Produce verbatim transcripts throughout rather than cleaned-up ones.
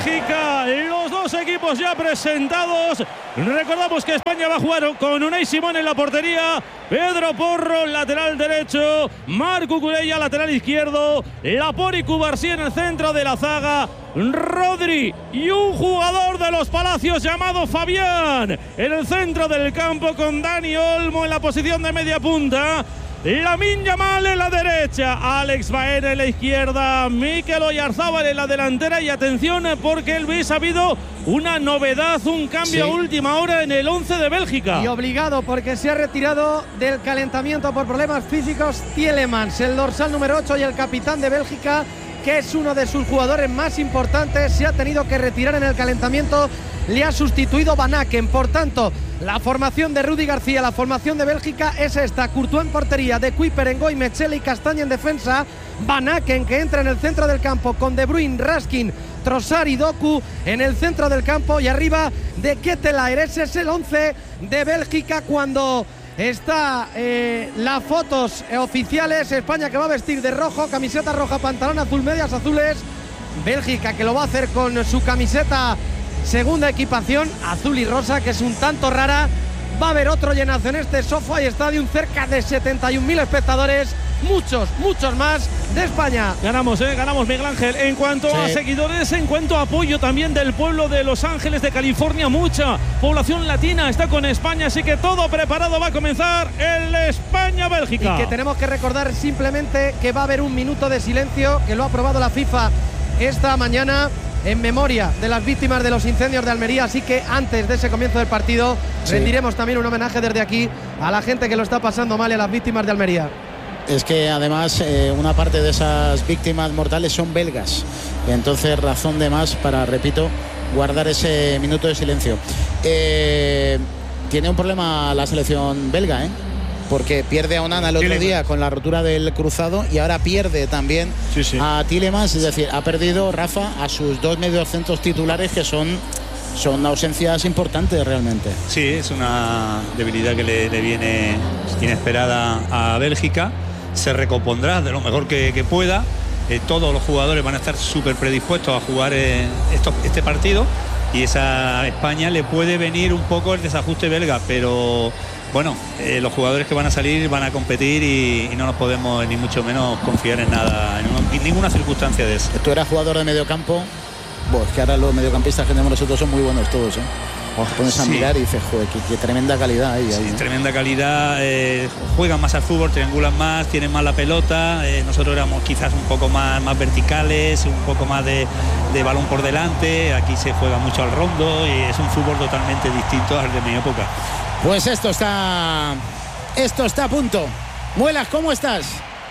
Bélgica. Los dos equipos ya presentados. Recordamos que España va a jugar con Unai Simón en la portería, Pedro Porro, lateral derecho, Marc Cucurella, lateral izquierdo, Laporte y Cubarsí en el centro de la zaga, Rodri y un jugador de los Palacios llamado Fabián en el centro del campo, con Dani Olmo en la posición de media punta, Lamine Yamal en la derecha, Alex Baena en la izquierda, Mikel Oyarzabal en la delantera. Y atención, porque Luis, ha habido una novedad, un cambio sí. a última hora en el once de Bélgica. Y obligado, porque se ha retirado del calentamiento por problemas físicos Tielemans, el dorsal número ocho y el capitán de Bélgica, que es uno de sus jugadores más importantes. Se ha tenido que retirar en el calentamiento. Le ha sustituido Van Aken. Por tanto, la formación de Rudi García, la formación de Bélgica es esta: Courtois en portería, De Kuyper, Ngoy, Metzela y Castaña en defensa, Van Aken, que entra en el centro del campo con De Bruyne, Raskin, Trossard y Doku en el centro del campo, y arriba de Ketelaere. Ese es el once de Bélgica cuando está eh, las fotos eh, oficiales. España, que va a vestir de rojo, camiseta roja, pantalón azul, medias azules. Bélgica, que lo va a hacer con su camiseta segunda equipación, azul y rosa, que es un tanto rara. Va a haber otro llenazo en este SoFi Stadium, cerca de setenta y un mil espectadores, muchos, muchos más de España. Ganamos, eh, ganamos, Miguel Ángel. En cuanto sí. a seguidores, en cuanto a apoyo también del pueblo de Los Ángeles, de California, mucha población latina está con España, así que todo preparado. Va a comenzar el España-Bélgica. Y que tenemos que recordar simplemente que va a haber un minuto de silencio, que lo ha aprobado la FIFA esta mañana, en memoria de las víctimas de los incendios de Almería. Así que antes de ese comienzo del partido sí. rendiremos también un homenaje desde aquí a la gente que lo está pasando mal y a las víctimas de Almería. Es que además eh, una parte de esas víctimas mortales son belgas, y entonces razón de más para, repito, guardar ese minuto de silencio. Eh, tiene un problema la selección belga, ¿eh? porque pierde a Onana el otro Tielemans. día con la rotura del cruzado, y ahora pierde también sí, sí. a Tielemans. Es decir, ha perdido, Rafa, a sus dos mediocentros titulares, que son, son ausencias importantes realmente. Sí, es una debilidad que le, le viene inesperada a Bélgica. Se recompondrá de lo mejor que, que pueda. Eh, todos los jugadores van a estar súper predispuestos a jugar eh, esto, este partido, y esa España le puede venir un poco el desajuste belga, pero bueno, eh, los jugadores que van a salir van a competir, y, y no nos podemos ni mucho menos confiar en nada, en, una, en ninguna circunstancia de eso. Tú eras jugador de mediocampo. Pues que ahora los mediocampistas que tenemos nosotros son muy buenos todos, ¿eh? Os pones a sí. mirar y dices, joder, qué, qué tremenda calidad hay sí, ahí, ¿eh? Tremenda calidad, eh, juegan más al fútbol, triangulan más, tienen más la pelota. Eh, nosotros éramos quizás un poco más, más verticales, un poco más de, de balón por delante. Aquí se juega mucho al rondo, y es un fútbol totalmente distinto al de mi época. Pues esto está, esto está a punto. Muelas, ¿cómo estás?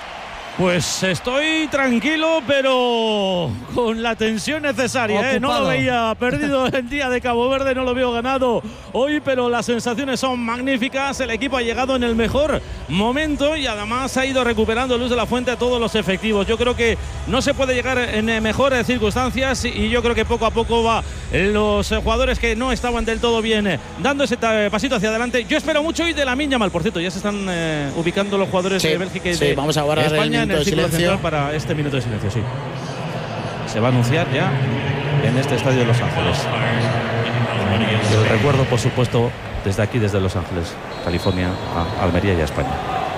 Pues estoy tranquilo, pero con la tensión necesaria, ¿eh? No lo veía perdido el día de Cabo Verde, no lo veo ganado hoy, pero las sensaciones son magníficas. El equipo ha llegado en el mejor momento, y además ha ido recuperando Luis de la Fuente a todos los efectivos. Yo creo que no se puede llegar en mejores circunstancias, y yo creo que poco a poco va los jugadores que no estaban del todo bien dando ese pasito hacia adelante. Yo espero mucho hoy de Lamine Yamal. Por cierto, ya se están eh, ubicando los jugadores sí, de Bélgica y sí, de vamos a guardar España el en el círculo central para este minuto de silencio. Sí, se va a anunciar ya en este estadio de Los Ángeles. El recuerdo, por supuesto, desde aquí, desde Los Ángeles, California, a Almería y a España.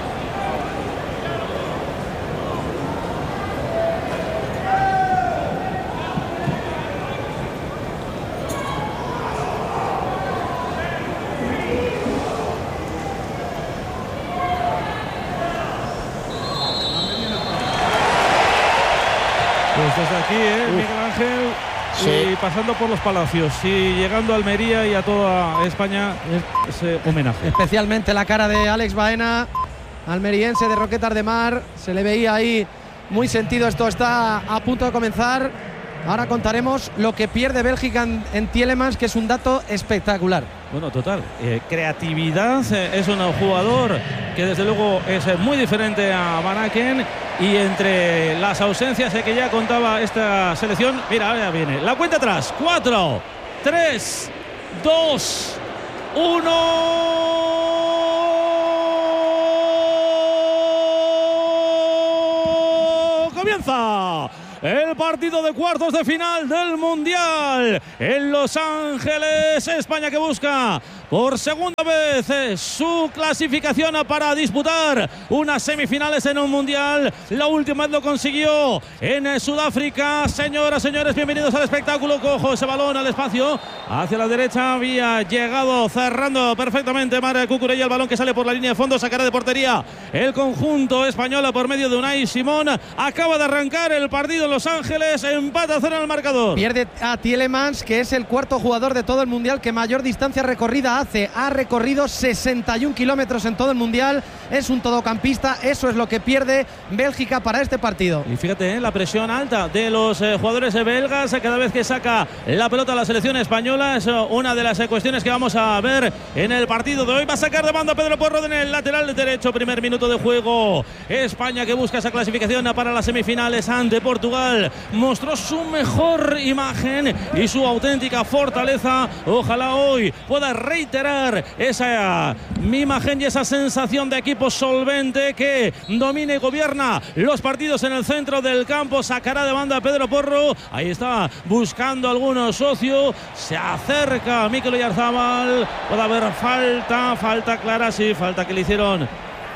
Desde aquí, ¿eh? Miguel Ángel, sí. y pasando por los Palacios y llegando a Almería y a toda España, ese homenaje. Especialmente la cara de Alex Baena, almeriense de Roquetas de Mar. Se le veía ahí muy sentido. Esto está a punto de comenzar. Ahora contaremos lo que pierde Bélgica en, en Tielemans, que es un dato espectacular. Bueno, total. Eh, creatividad. Eh, es un jugador que desde luego es eh, muy diferente a Van Aken. Y entre las ausencias eh, que ya contaba esta selección, mira, ahora viene la cuenta atrás. Cuatro, tres, dos, uno. ¡Comienza! el partido de cuartos de final del Mundial en Los Ángeles. España que busca por segunda vez eh, su clasificación para disputar unas semifinales en un Mundial. La última vez lo consiguió en eh, Sudáfrica. Señoras, señores, bienvenidos al espectáculo. Cojo ese balón al espacio hacia la derecha. Había llegado cerrando perfectamente Marc Cucurella. El balón que sale por la línea de fondo, sacará de portería el conjunto español por medio de Unai Simón. Acaba de arrancar el partido en Los Ángeles. Empate a cero en el marcador. Pierde a Tielemans, que es el cuarto jugador de todo el Mundial que mayor distancia recorrida hace. Ha recorrido sesenta y un kilómetros en todo el Mundial. Es un todocampista. Eso es lo que pierde Bélgica para este partido. Y fíjate, ¿eh? la presión alta de los eh, jugadores belgas cada vez que saca la pelota a la selección española. Es una de las eh, cuestiones que vamos a ver en el partido de hoy. Va a sacar de banda Pedro Porro en el lateral derecho. Primer minuto de juego. España que busca esa clasificación para las semifinales ante Portugal. Mostró su mejor imagen y su auténtica fortaleza. Ojalá hoy pueda reiterar esa imagen y esa sensación de equipo solvente que domina y gobierna los partidos en el centro del campo. Sacará de banda Pedro Porro. Ahí está buscando algunos socios. Se acerca Mikel Oyarzabal. Puede haber falta, falta clara, sí, falta que le hicieron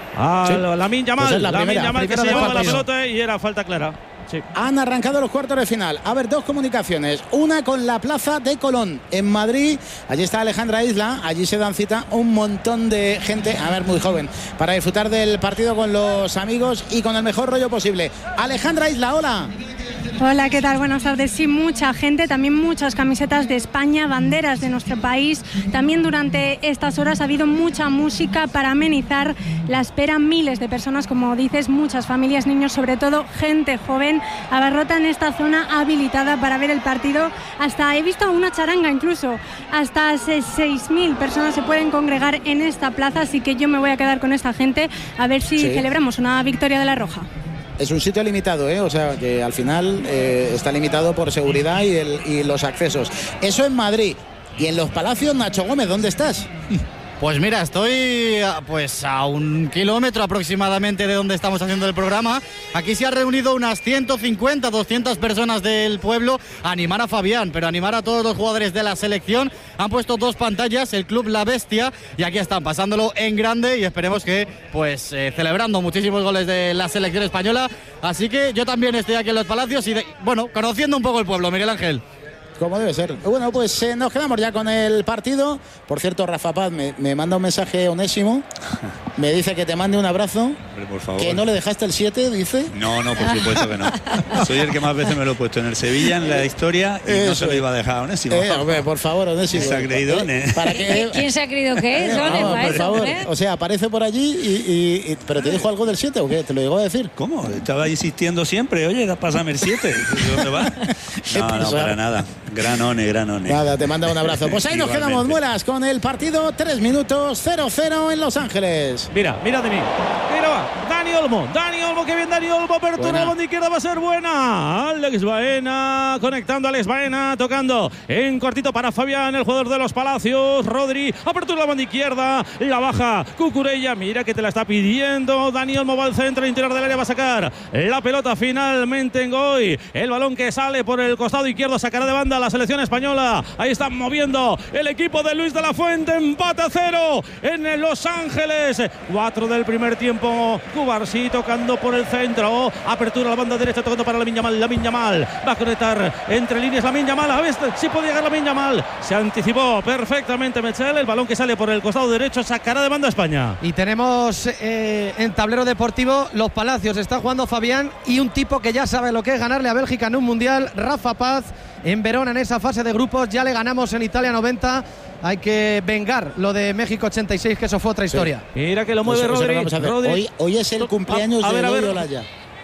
a sí. Lamine Yamal. Pues la Lamine Yamal que se llevaba la partido. pelota y era falta clara. Sí. Han arrancado los cuartos de final. A ver, dos comunicaciones. Una con la Plaza de Colón en Madrid. Allí está Alejandra Isla. Allí se dan cita un montón de gente, a ver, muy joven, para disfrutar del partido con los amigos y con el mejor rollo posible. Alejandra Isla, hola. Hola, ¿qué tal? Buenas tardes. Sí, mucha gente, también muchas camisetas de España, banderas de nuestro país. También durante estas horas ha habido mucha música para amenizar la espera. Miles de personas, como dices, muchas familias, niños, sobre todo gente joven, abarrotan esta zona habilitada para ver el partido. Hasta he visto una charanga incluso. Hasta seis mil personas se pueden congregar en esta plaza, así que yo me voy a quedar con esta gente a ver si sí. celebramos una victoria de la Roja. Es un sitio limitado, ¿eh? O sea, que al final eh, está limitado por seguridad y, el, y los accesos. Eso en Madrid. Y en los Palacios, Nacho Gómez, ¿dónde estás? Pues mira, estoy pues a un kilómetro aproximadamente de donde estamos haciendo el programa. Aquí se han reunido unas ciento cincuenta, doscientas personas del pueblo a animar a Fabián, pero animar a todos los jugadores de la selección. Han puesto dos pantallas, el Club La Bestia, y aquí están pasándolo en grande y esperemos que pues eh, celebrando muchísimos goles de la selección española. Así que yo también estoy aquí en los Palacios y de, bueno, conociendo un poco el pueblo, Miguel Ángel. Como debe ser. Bueno, pues eh, nos quedamos ya con el partido. Por cierto, Rafa Paz me, me manda un mensaje onésimo. Me dice que te mande un abrazo. Hombre, por favor. Que no le dejaste el siete, dice. No, no, por supuesto que no. Soy el que más veces me lo he puesto en el Sevilla, en la historia, y Eso. no se lo iba a dejar a Onésimo. Eh, hombre, por favor, Onésimo. Se ha creído, ¿eh? ¿Para qué? ¿Quién se ha creído qué es? Eh, no, por favor. ¿Eh? O sea, aparece por allí y, y, y... ¿Pero te dijo algo del siete o qué? ¿Te lo llegó a decir? ¿Cómo? Estaba insistiendo siempre. Oye, pásame el siete. ¿Dónde va? No, no, para nada. Granone, granone. Nada, te manda un abrazo. Pues ahí nos quedamos, Muelas, con el partido. Tres minutos, cero cero en Los Ángeles. Mira, mira de mí. Mira, va. Dani Olmo. Dani Olmo, que bien Dani Olmo. Apertura, la banda izquierda va a ser buena. Alex Baena, conectando a Alex Baena, tocando en cortito para Fabián, el jugador de los Palacios. Rodri, apertura la banda izquierda. La baja Cucurella. Mira que te la está pidiendo. Dani Olmo va al centro, el interior del área va a sacar la pelota finalmente en Goy. El balón que sale por el costado izquierdo sacará de banda la selección española. Ahí están moviendo el equipo de Luis de la Fuente. Empate a cero en Los Ángeles. Cuatro del primer tiempo. Cubarsí tocando por el centro. Apertura a la banda derecha, tocando para Lamine Yamal. Lamine Yamal va a conectar entre líneas. Lamine Yamal, a ver si puede llegar Lamine Yamal. Se anticipó perfectamente Mechel. El balón que sale por el costado derecho sacará de banda a España. Y tenemos eh, en tablero deportivo Los Palacios. Está jugando Fabián y un tipo que ya sabe lo que es ganarle a Bélgica en un mundial, Rafa Paz. En Verona, en esa fase de grupos, ya le ganamos en Italia noventa. Hay que vengar lo de México ochenta y seis, que eso fue otra historia. Sí. Mira que lo mueve eso, Rodri. Eso lo Rodri. Hoy, hoy es el cumpleaños a, a de Eloy Olaya.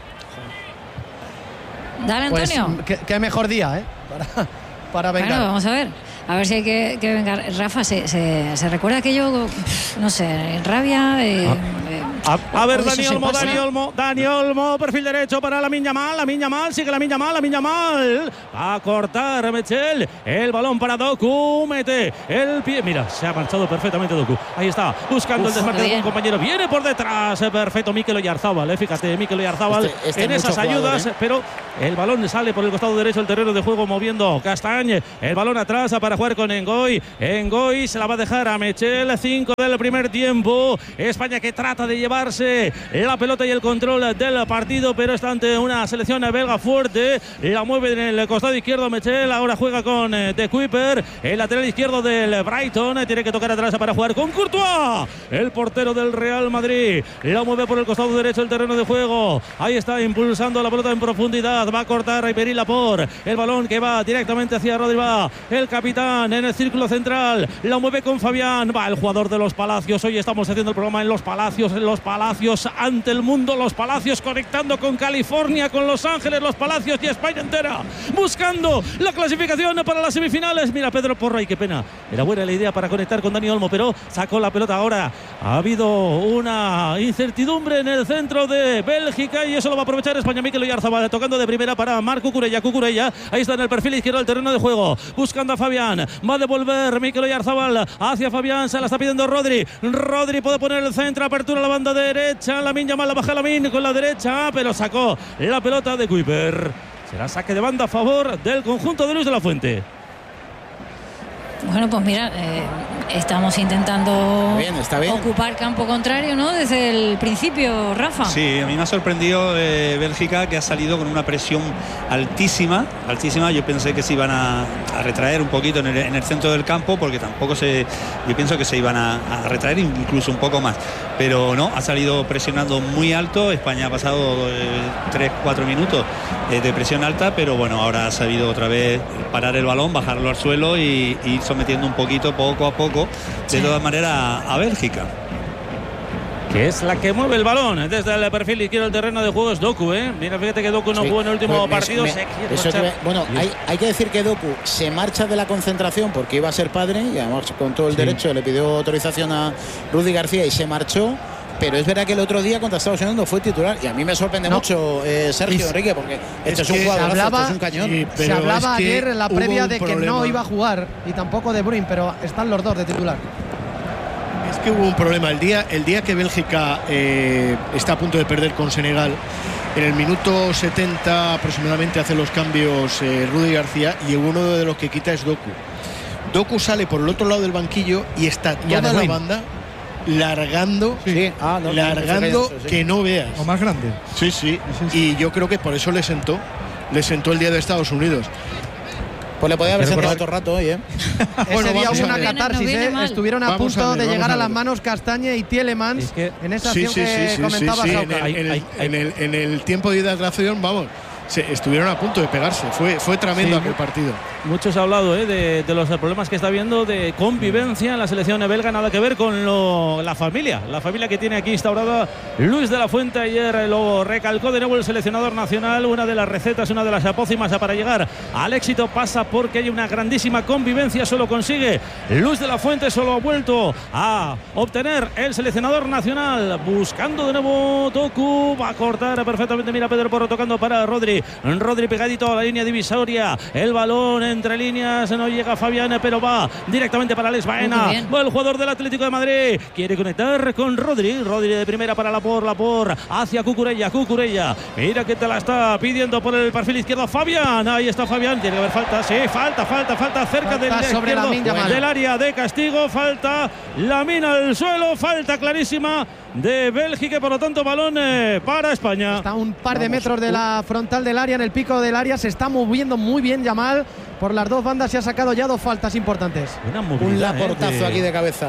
Dale, Antonio. Pues, qué, qué mejor día, ¿eh? Para, para vengar. Bueno, vamos a ver. A ver si hay que, que vengar. Rafa, ¿se, se, se recuerda aquello, no sé, rabia? Eh, ah. eh, a, a ver, Dani Olmo, Dani Olmo, Dani Olmo, perfil derecho para Lamine Yamal, Lamine Yamal, sigue Lamine Yamal, Lamine Yamal, a cortar Mechel, el balón para Doku, mete el pie, mira, se ha marchado perfectamente Doku, ahí está, buscando Uf, el desmarque de un compañero, viene por detrás, perfecto, Mikel Oyarzabal, eh, fíjate, Mikel Oyarzabal este, este en esas ayudas, jugador, ¿eh? pero El balón sale por el costado derecho del terreno de juego moviendo Castañ. El balón atrás para jugar con Ngoy. Ngoy se la va a dejar a Mechel. cinco del primer tiempo. España que trata de llevarse la pelota y el control del partido, pero está ante una selección belga fuerte. La mueve en el costado izquierdo Mechel. Ahora juega con De Kuiper. El lateral izquierdo del Brighton. Tiene que tocar atrás para jugar con Courtois. El portero del Real Madrid. La mueve por el costado derecho del terreno de juego. Ahí está impulsando la pelota en profundidad. Va a cortar Ribéry Laporte. El balón que va directamente hacia Rodri. Va el capitán en el círculo central. La mueve con Fabián. Va el jugador de Los Palacios. Hoy estamos haciendo el programa en Los Palacios. En Los Palacios ante el mundo. Los Palacios conectando con California, con Los Ángeles, Los Palacios y España entera. Buscando la clasificación para las semifinales. Mira Pedro Porro. Y qué pena. Era buena la idea para conectar con Dani Olmo, pero sacó la pelota ahora. Ha habido una incertidumbre en el centro de Bélgica y eso lo va a aprovechar España. Mikel Oyarzabal tocando de primera para Marc Cucurella. Cucurella, ahí está en el perfil izquierdo del terreno de juego, buscando a Fabián. Va a devolver Mikel Oyarzabal hacia Fabián. Se la está pidiendo Rodri. Rodri puede poner el centro. Apertura a la banda derecha. Lamine Yamal la baja Lamine con la derecha, pero sacó la pelota de Kuiper. Será saque de banda a favor del conjunto de Luis de la Fuente. Bueno, pues mira, eh, estamos intentando está bien, está bien. ocupar campo contrario, ¿no? Desde el principio, Rafa. Sí, a mí me ha sorprendido eh, Bélgica, que ha salido con una presión altísima, altísima. Yo pensé que se iban a, a retraer un poquito en el, en el centro del campo, porque tampoco se, yo pienso que se iban a, a retraer incluso un poco más. Pero no, ha salido presionando muy alto. España ha pasado tres, cuatro minutos eh, de presión alta, pero bueno, ahora ha sabido otra vez parar el balón, bajarlo al suelo y, y sometiendo un poquito, poco a poco, de todas maneras, a, a Bélgica. Que es la que mueve el balón desde el perfil izquierdo del terreno de juego. Es Doku, ¿eh? Mira, fíjate que Doku no sí. jugó en el último pues partido. Me, se quiere eso te, bueno, sí. hay, hay que decir que Doku se marcha de la concentración porque iba a ser padre y además con todo el sí. derecho le pidió autorización a Rudy García y se marchó. Pero es verdad que el otro día contra Estados Unidos no fue titular y a mí me sorprende no. mucho eh, Sergio es, Enrique, porque esto es, es un jugador, esto es un cañón. Sí, se hablaba ayer en la previa de problema. que no iba a jugar y tampoco De Bruyne, pero están los dos de titular. Es que hubo un problema el día, el día que Bélgica eh, está a punto de perder con Senegal. En el minuto setenta aproximadamente hace los cambios eh, Rudy García y uno de los que quita es Doku. Doku sale por el otro lado del banquillo y está toda la banda largando, sí. ah, no, largando no, eso, sí. que no veas. O más grande. Sí, sí, y yo creo que por eso le sentó, le sentó el día de Estados Unidos. Pues le podía haber sentado otro rato hoy, ¿eh? Ese día hubo una catarsis, ¿eh? Estuvieron a vamos punto a ver, de llegar a, a las manos Castañe y Tielemans es que en esa acción sí, sí, que sí, comentaba sí, sí, en, el, en, el, en, el, en el tiempo de hidratación, vamos, se, estuvieron a punto de pegarse. Fue, fue tremendo sí, aquel partido. Muchos ha hablado ¿eh? de, de los problemas que está habiendo de convivencia en la selección belga, nada que ver con lo, la familia, la familia que tiene aquí instaurada Luis de la Fuente. Ayer lo recalcó de nuevo el seleccionador nacional. Una de las recetas, una de las apócimas para llegar al éxito pasa porque hay una grandísima convivencia. Eso lo consigue Luis de la Fuente, solo ha vuelto a obtener el seleccionador nacional. Buscando de nuevo Doku, va a cortar perfectamente. Mira Pedro Porro tocando para Rodri. Rodri pegadito a la línea divisoria. El balón entre líneas, no llega Fabián, pero va directamente para Alex Baena. Va el jugador del Atlético de Madrid. Quiere conectar con Rodri. Rodri de primera para Laporte. Laporte hacia Cucurella. Cucurella. Mira que te la está pidiendo por el perfil izquierdo Fabián. Ahí está Fabián. Tiene que haber falta. Sí, falta, falta, falta cerca del, sobre la del área de castigo. Falta Lamine al suelo. Falta clarísima de Bélgica, por lo tanto balón eh, para España. Está a un par de metros de la frontal del área, en el pico del área, se está moviendo muy bien Yamal por las dos bandas y ha sacado ya dos faltas importantes. Un laportazo eh, de... aquí de cabeza.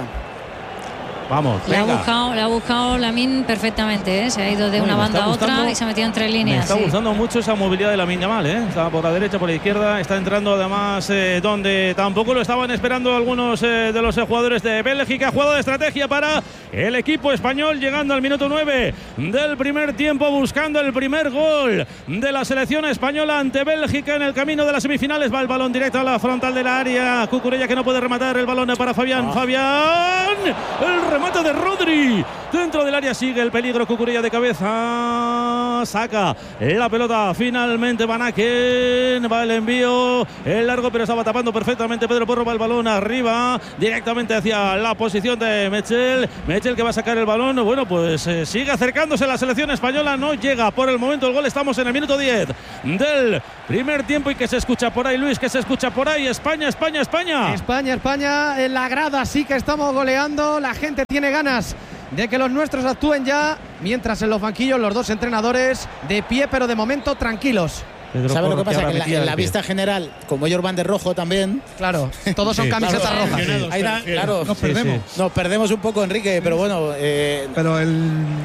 Vamos, le venga. ha buscado, le ha buscado Lamine perfectamente, ¿eh? Se ha ido de Uy, una banda a otra y se ha metido entre líneas. Me está sí. gustando mucho esa movilidad de Lamine Yamal, ¿eh? Está por la derecha, por la izquierda, está entrando además eh, donde tampoco lo estaban esperando algunos eh, de los eh, jugadores de Bélgica. Jugada de estrategia para el equipo español, llegando al minuto nueve del primer tiempo, buscando el primer gol de la selección española ante Bélgica en el camino de las semifinales. Va el balón directo a la frontal del área. Cucurella que no puede rematar, el balón para Fabián. Ah. Fabián, el remate de Rodri dentro del área, sigue el peligro. Cucurella de cabeza, saca la pelota finalmente Van Aken, va el envío, el largo, pero estaba tapando perfectamente Pedro Porro, va el balón arriba, directamente hacia la posición de Mechel, Mechel que va a sacar el balón, bueno pues eh, sigue acercándose la selección española, no llega por el momento el gol, estamos en el minuto diez del primer tiempo y que se escucha por ahí, Luis, que se escucha por ahí, España, España, España. España, España, en la grada sí que estamos goleando, la gente tiene ganas de que los nuestros actúen ya, mientras en los banquillos los dos entrenadores de pie, pero de momento tranquilos. ¿Sabe lo que pasa? Que en la, en la vista general, como ellos van de rojo también. Claro, todos son sí, camisetas claro, rojas. Sí. Ahí da, claro, nos perdemos. Sí, sí. Nos perdemos un poco, Enrique, pero bueno. Eh, pero el,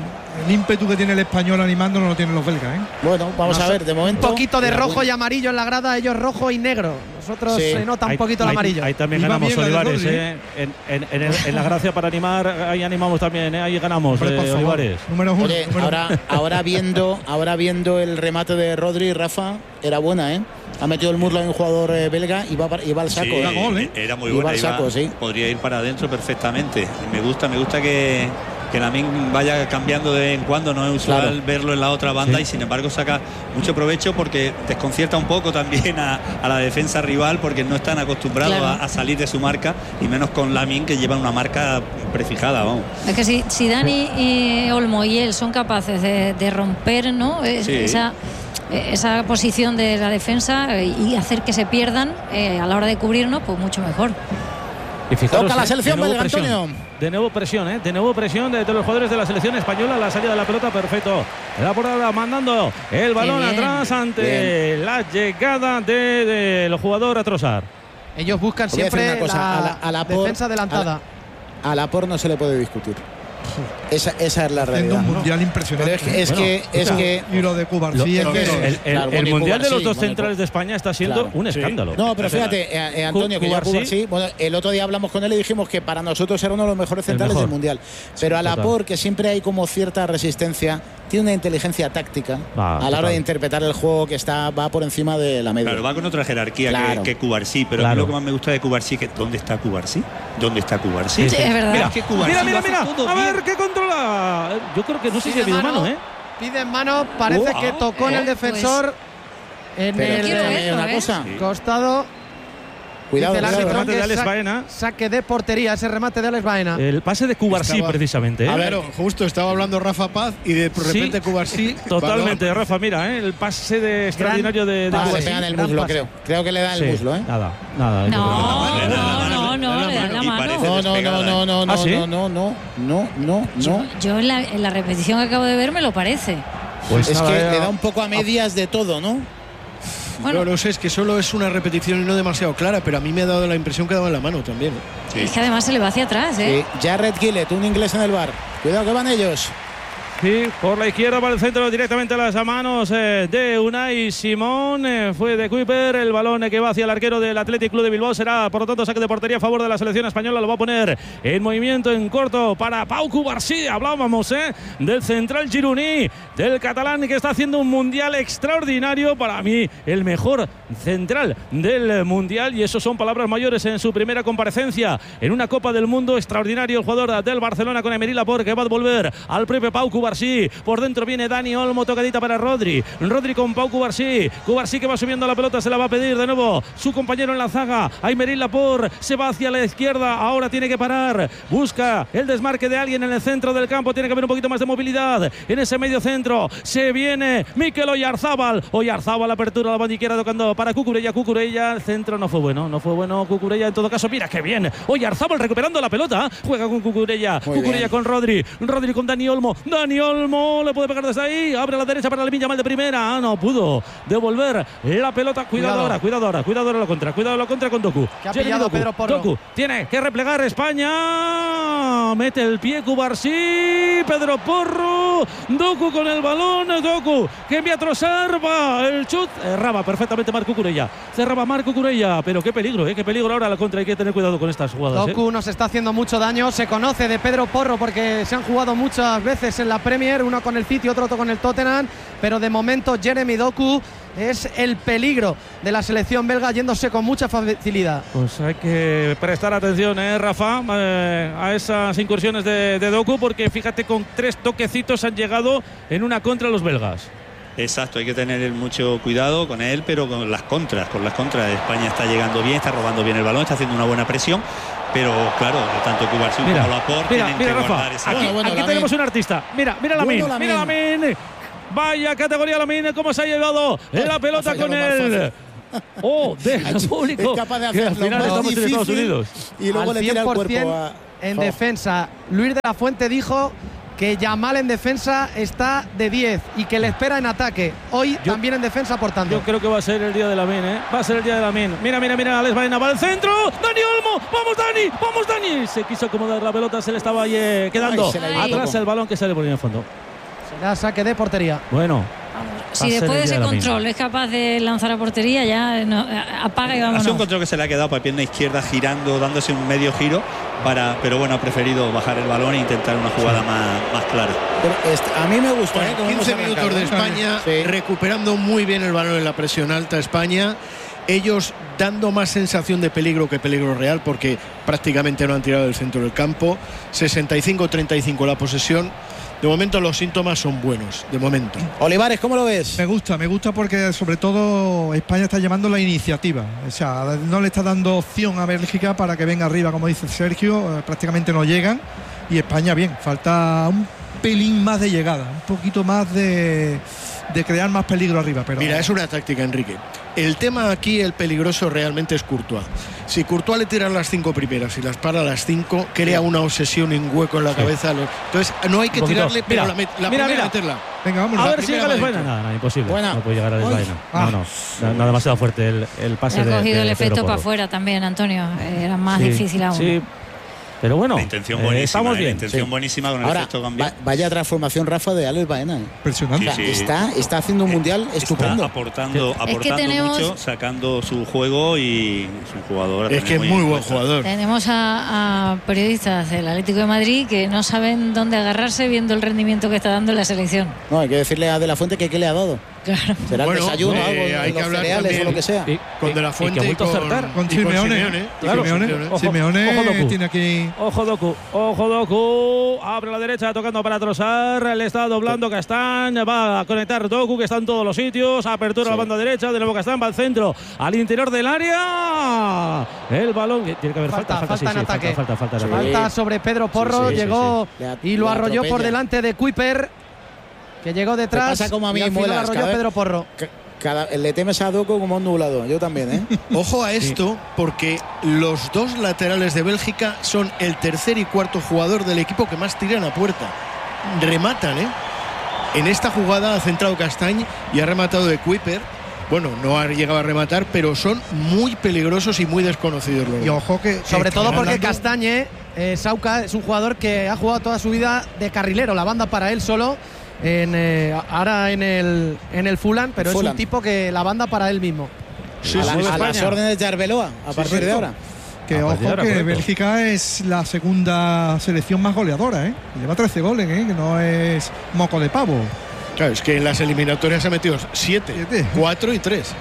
el ímpetu que tiene el español animando no lo tienen los belgas, ¿eh? Bueno, vamos no, a ver, de momento. Un poquito de rojo y amarillo en la grada, ellos rojo y negro. Nosotros sí. se nota un poquito hay, el amarillo. Ahí, ahí también ganamos, Olivares, ¿eh? En, en, en, el, en la gracia para animar, ahí animamos también, ¿eh? Ahí ganamos, Hombre, eh, Olivares. Número uno. Oye, número ahora, ahora, viendo, ahora viendo el remate de Rodri, Rafa, era buena, ¿eh? Ha metido el muslo en un jugador eh, belga y va, y va al saco. Sí, ¿eh? gol, ¿eh? Era muy buena. Iba al saco, iba, sí. Podría ir para adentro perfectamente. Me gusta, me gusta que, que Lamine vaya cambiando de vez en cuando. No es usual claro. verlo en la otra banda sí. y sin embargo saca mucho provecho porque desconcierta un poco también a, a la defensa rival porque no están acostumbrados claro. a, a salir de su marca y menos con Lamine que lleva una marca prefijada. Vamos. Es que si, si Dani y Olmo y él son capaces de, de romper, ¿no? Es, sí. esa esa posición de la defensa y hacer que se pierdan eh, a la hora de cubrirnos, pues mucho mejor. Y fijaros, toca la selección de belga, presión, Antonio. De nuevo presión, ¿eh? De nuevo presión de, de los jugadores de la selección española. La salida de la pelota, perfecto. La portada mandando el balón atrás ante bien. la llegada del de, de jugador a Trossard. Ellos buscan siempre cosa, la, a la, a la defensa por, adelantada. A la, a la por no se le puede discutir. Esa, esa es la realidad. un mundial ¿no? impresionante. Pero es que, es bueno, que, es que y lo de Cuba sí, el, el, el, claro, el mundial Cubar, de los dos sí, centrales de España está siendo claro, un escándalo. No, pero fíjate, eh, eh, Antonio, que Cubar, Cubar, sí. Bueno, el otro día hablamos con él y dijimos que para nosotros era uno de los mejores centrales mejor. del mundial. Pero a la por que siempre hay como cierta resistencia, tiene una inteligencia táctica ah, a la total. hora de interpretar el juego que está va por encima de la media. Claro, va con otra jerarquía claro. que, que Cubarsí, pero claro. a mí lo que más me gusta de Cubarsí es que ¿dónde está Cubarsí? ¿Dónde está Cubarsí? Sí, es verdad. Mira, que mira, mira, mira. A ver qué controla. Yo creo que no sé si ha habido mano, ¿eh? Pide mano, parece oh, que tocó oh, en el defensor pues, en el eh, una cosa. costado. Cuidado, el cuidado, remate de Alex Baena. Saque de portería, ese remate de Alex Baena. El pase de Cubarsí, precisamente. ¿eh? A ver, justo estaba hablando Rafa Paz y de repente sí, Cubarsí. Totalmente, balón. Rafa, mira, ¿eh? el pase de extraordinario de, de ah, Cubarsí. Le pegan el muslo, creo. Creo que le da el sí, muslo, ¿eh? Nada, nada. No, no, no, no, le da la mano. No, no, no, no, no, no, ¿Ah, sí? no, no, no, no, no, Yo, yo en, la, en la repetición que acabo de ver me lo parece. Pues es que le da un poco a medias de todo, ¿no? Bueno, no, no sé, es que solo es una repetición y no demasiado clara, pero a mí me ha dado la impresión que daba en la mano también. Sí. Es que además se le va hacia atrás, ¿eh? Sí. Jared Gillett, un inglés en el bar. Cuidado que van ellos. Sí, por la izquierda para el centro directamente a las manos eh, de Unai Simón. Eh, fue de Kuiper. El balón eh, que va hacia el arquero del Athletic Club de Bilbao será, por lo tanto, saque de portería a favor de la selección española. Lo va a poner en movimiento en corto para Pau Cubarsí. Hablábamos eh, del central gironí, del catalán que está haciendo un mundial extraordinario. Para mí, el mejor central del mundial. Y eso son palabras mayores en su primera comparecencia en una Copa del Mundo. Extraordinario el jugador del Barcelona con Emery Laporte, que va a volver al propio Pau Cubarsí. Por dentro viene Dani Olmo, tocadita para Rodri. Rodri con Pau Cubarsí. Cubarsí que va subiendo la pelota, se la va a pedir de nuevo su compañero en la zaga. Aymeric Laporte se va hacia la izquierda. Ahora tiene que parar. Busca el desmarque de alguien en el centro del campo. Tiene que haber un poquito más de movilidad en ese medio centro. Se viene Mikel Oyarzábal. Oyarzábal, apertura a la banda izquierda tocando para Cucurella. Cucurella, el centro no fue bueno. No fue bueno Cucurella en todo caso. Mira qué bien. Oyarzábal recuperando la pelota. Juega con Cucurella. Muy Cucurella bien. Con Rodri. Rodri con Dani Olmo. Dani Olmo le puede pegar desde ahí, abre a la derecha para Lamine Yamal de primera, ah, no pudo devolver la pelota, cuidado, cuidado ahora, cuidado ahora, cuidado ahora la contra, cuidado la contra con Doku. Que ha pillado Doku. Pedro Porro. Doku tiene que replegar España, mete el pie Cubarsí, Pedro Porro, Doku con el balón, Doku que envía a Trossard, va el chut, erraba perfectamente Marc Cucurella, cerraba Marc Cucurella, pero qué peligro, eh, qué peligro ahora la contra, hay que tener cuidado con estas jugadas. Doku eh. nos está haciendo mucho daño, se conoce de Pedro Porro porque se han jugado muchas veces en la Premier, uno con el City, otro con el Tottenham, pero de momento Jeremy Doku es el peligro de la selección belga, yéndose con mucha facilidad. Pues hay que prestar atención, ¿eh, Rafa, eh, a esas incursiones de, de Doku, porque fíjate, con tres toquecitos han llegado en una contra los belgas. Exacto, hay que tener mucho cuidado con él, pero con las contras, con las contras. España está llegando bien, está robando bien el balón, está haciendo una buena presión, pero claro, tanto Cubarsí como Laporte tienen mira, que Rafa, guardar esa... Aquí, bueno, aquí Lamine. tenemos un artista. Mira, mira Lamine, Bueno, mira Lamine. Vaya categoría Lamine, cómo se ha llevado en la pelota con él. Oh, deja público. Es capaz de Que al hacerlo final más estamos en Estados difícil Unidos. y luego Al le tira el cien por cien cuerpo a... en Oh. defensa. Luis de la Fuente dijo que Yamal en defensa está de diez y que le espera en ataque. Hoy Yo- también en defensa, por tanto. Yo creo que va a ser el día de Lamine, ¿eh? Va a ser el día de Lamine. Mira, mira, mira, Alex Baena va al centro. Dani Olmo, vamos Dani, vamos Dani. Se quiso acomodar la pelota, se le estaba ahí, eh, quedando Ay, se la dio atrás poco. el balón que sale por ahí en el fondo. Será saque de portería. Bueno, Si Va a ser después de el ese día de la control es capaz de lanzar a portería, ya no, apaga y Ha sido un vámonos. control que se le ha quedado para pierna izquierda girando, dándose un medio giro, para, pero bueno, ha preferido bajar el balón e intentar una jugada más, más clara. Pero este, a mí me gusta, Bueno, ¿eh? Como quince hemos minutos de arrancado. España, Sí. recuperando muy bien el balón en la presión alta España. Ellos dando más sensación de peligro que peligro real, porque prácticamente no han tirado del centro del campo. sesenta y cinco treinta y cinco la posesión. De momento los síntomas son buenos, de momento. Olivares, ¿cómo lo ves? Me gusta, me gusta porque sobre todo España está llevando la iniciativa. O sea, no le está dando opción a Bélgica para que venga arriba, como dice Sergio. Eh, prácticamente no llegan. Y España bien, falta un pelín más de llegada, un poquito más de, de crear más peligro arriba. Pero Mira, es una táctica, Enrique. El tema aquí, el peligroso realmente es Courtois. Si Courtois le tira las cinco primeras y las para a las cinco, crea una obsesión en hueco en la cabeza. Entonces, no hay que Un poquito. tirarle, pero Mira, la, met- la mira, primera mira. meterla. venga, vámonos. a la ver si primera llega Alex va Baena. dentro. Nada, nada, imposible. Buena. No puede llegar Alex Uy. Baena. Ah. No, no, no, no, demasiado fuerte el, el pase Le de ha cogido de el efecto Pedro para Porro. afuera también, Antonio. Era más Sí, difícil aún. Sí, pero bueno, La intención eh, buenísima, estamos eh, bien. la intención Sí. buenísima con el Ahora, efecto cambiar. va- vaya transformación, Rafa, de Alex Baena. ¿eh? Impresionante. O sea, Sí, sí. está, está haciendo un mundial estupendo. Está aportando, aportando que tenemos- mucho, sacando su juego, y es un jugador a Es tener que es muy en buen cuenta. jugador. Tenemos a, a periodistas del Atlético de Madrid que no saben dónde agarrarse viendo el rendimiento que está dando en la selección. No, hay que decirle a De La Fuente que qué le ha dado. Claro. Será Bueno, el desayuno, eh, algo, hay los que hablar cereales también o lo que sea. Y- Con y- De La y Fuente que ha y vuelto a con, acertar. Con y Simeone. Simeone. Claro, Simeone, Simeone. Ojo, Simeone ojo, Doku. tiene aquí. Ojo Doku, ojo Doku, abre la derecha tocando para Trossard, le está doblando Castán, va a conectar Doku que está en todos los sitios, apertura a la banda derecha, de nuevo Castán va al centro, al interior del área, el balón, tiene que haber falta, Falta, falta, sí, falta en sí, ataque. falta, falta, falta, Sí. Falta sobre Pedro Porro, Sí, sí, sí, llegó sí. Le a- y lo le arrolló por atropella. delante de Kuiper, que llegó detrás. pasa como a mí, y al final Muelas, arrolló cada a vez- Pedro Porro. C- Cada, le temes a Doku como un nublado. Yo también, ¿eh? Ojo a esto, porque los dos laterales de Bélgica son el tercer y cuarto jugador del equipo que más tiran a puerta. Rematan, ¿eh? En esta jugada ha centrado Castañ y ha rematado de Kuiper. Bueno, no ha llegado a rematar, pero son muy peligrosos y muy desconocidos los Y dos. ojo que. Sobre que todo están porque dando- Castañe, eh, Sauca, es un jugador que ha jugado toda su vida de carrilero, la banda para él solo. En, eh, ahora en el, en el Fulham, pero es Fulham. un tipo que la banda para él mismo. Sí, a sí, la- sí. a las España. órdenes de Arbeloa, a partir de cierto. ahora. Que A ojo partir de ahora, que correcto. Bélgica es la segunda selección más goleadora, ¿eh? Lleva trece goles, ¿eh? Que no es moco de pavo. Claro, es que en las eliminatorias ha metido siete, Siete. cuatro y tres.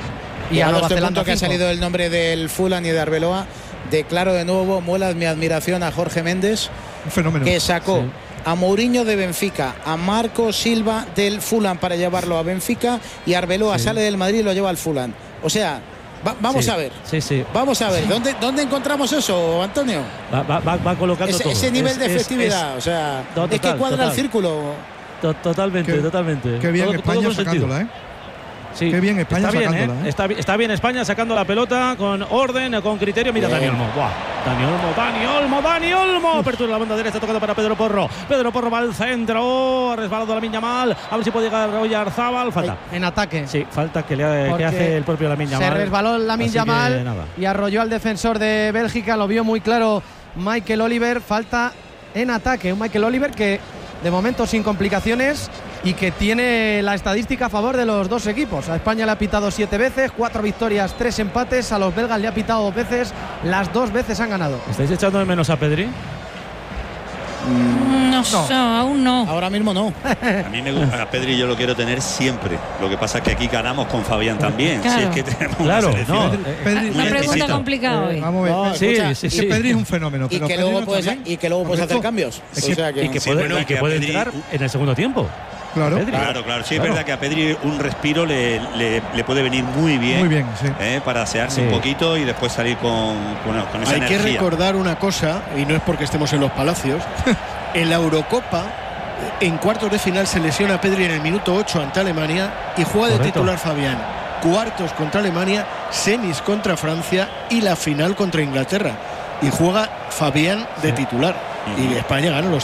Y a Llegado Nueva este Zelanda punto que ha cinco. salido el nombre del Fulham y de Arbeloa, declaro de nuevo, Muelas, mi admiración a Jorge Méndez, Un fenómeno. que sacó Sí. a Mourinho de Benfica, a Marco Silva del Fulham para llevarlo a Benfica, y Arbeloa Sí. sale del Madrid y lo lleva al Fulham. O sea, va- vamos Sí, a ver. Sí, sí. Vamos a ver, ¿dónde, ¿dónde encontramos eso, Antonio? Va, va, va- va colocando Ese, todo. ese nivel Es- de es- efectividad, o sea, No, es que total, cuadra total. el círculo. To- Totalmente, Qué- totalmente. Qué bien Todo- todo España con sentido. sacándola, ¿eh? Sí. Qué bien España está bien, sacándola, ¿eh? ¿eh? Está, bi- está bien España sacando la pelota con orden, con criterio. Mira Bien. Dani Olmo. Buah. Dani Olmo, Dani Olmo, Dani Olmo. Apertura de la banda derecha tocando para Pedro Porro. Pedro Porro va al centro. Ha resbalado Lamine Yamal. A ver si puede llegar Roy Arzábal. Falta. En ataque. Sí, falta que, le, que Porque hace el propio Lamine Yamal. Se resbaló Lamine Así que Yamal nada. y arrolló al defensor de Bélgica. Lo vio muy claro Michael Oliver. Falta en ataque. Un Michael Oliver que de momento sin complicaciones y que tiene la estadística a favor de los dos equipos. A España le ha pitado siete veces, cuatro victorias, tres empates. A los belgas le ha pitado dos veces, las dos veces han ganado. ¿Estáis echando de menos a Pedri? No, sé, aún no. Ahora mismo no. A mí me gusta, a Pedri yo lo quiero tener siempre. Lo que pasa es que aquí ganamos con Fabián también. Claro. Si es que tenemos Claro, una selección. no. Pedri- eh, Pedri- Una muy pregunta exquisita. complicada hoy. Vamos a ver. No, Pedri- Sí, escucha, sí, es sí. que Pedri es un fenómeno. Y pero que, Pedri luego no puedes, está bien. y que luego puedes hacer Correcto. cambios. Es O que- sea que- y que Sí, puede, bueno, y que que a puede Pedri- entrar en el segundo tiempo. Claro, claro, claro. Sí, es Claro. verdad que a Pedri un respiro le, le, le puede venir muy bien. Muy bien, sí. eh, para asearse Sí. un poquito y después salir con, con, con esa Hay energía. que recordar una cosa, y no es porque estemos en los palacios. En la Eurocopa, en cuartos de final se lesiona Pedri en el minuto ocho ante Alemania y juega de Correcto. titular Fabián. Cuartos contra Alemania, semis contra Francia y la final contra Inglaterra. Y juega Fabián de titular. Y España gana los